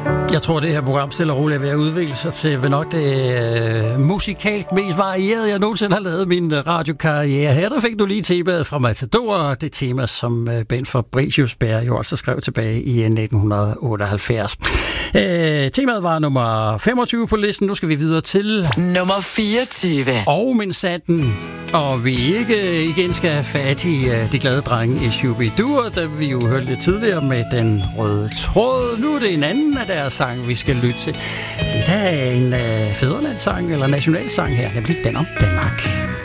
Jeg tror, det her program stille og roligt er ved at udvikle sig til nok det musikalsk mest varierede, jeg nogensinde har lavet min radiokarriere. Her der fik du lige temaet fra Matador, og det tema, som Ben Fabricius Bjerre jo også skrev tilbage i 1978. Temaet var nummer 25 på listen. Nu skal vi videre til nummer 24. Og min sanden. Og vi ikke igen skal have fat i de glade drenge i Shubidua, da vi jo hørte lidt tidligere med Den Røde Tråd. Nu er det en anden af deres sang, vi skal lytte til. Det er en fædrelandssang eller nationalsang her, nemlig den om Danmark.